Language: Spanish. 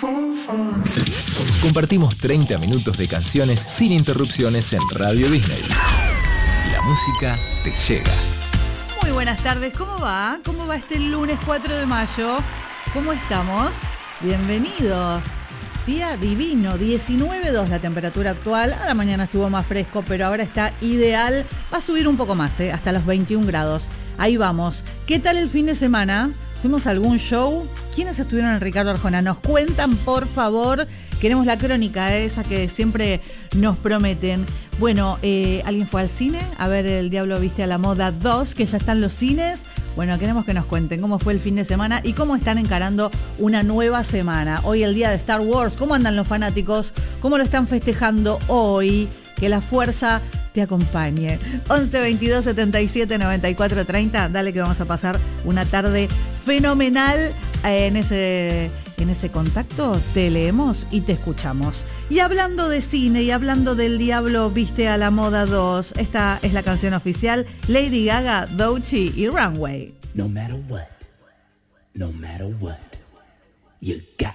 Compartimos 30 minutos de canciones sin interrupciones en Radio Disney. La música te llega. Muy buenas tardes, ¿cómo va? ¿Cómo va este lunes 4 de mayo? ¿Cómo estamos? Bienvenidos. Día divino, 19.2 la temperatura actual. A la mañana estuvo más fresco, pero ahora está ideal. Va a subir un poco más, hasta los 21 grados. Ahí vamos. ¿Qué tal el fin de semana? ¿Fuimos a algún show? ¿Quiénes estuvieron en Ricardo Arjona? Nos cuentan, por favor. Queremos la crónica, esa que siempre nos prometen. Bueno, ¿alguien fue al cine a ver El Diablo Viste a la Moda 2, que ya están los cines? Bueno, queremos que nos cuenten cómo fue el fin de semana y cómo están encarando una nueva semana. Hoy el día de Star Wars, ¿cómo andan los fanáticos? ¿Cómo lo están festejando hoy? Que la fuerza te acompañe. 11 22 77 94 30. Dale que vamos a pasar una tarde fenomenal. En ese contacto te leemos y te escuchamos. Y hablando de cine y hablando del Diablo Viste a la Moda 2, esta es la canción oficial: Lady Gaga, Doechii y Runway. No matter what, you got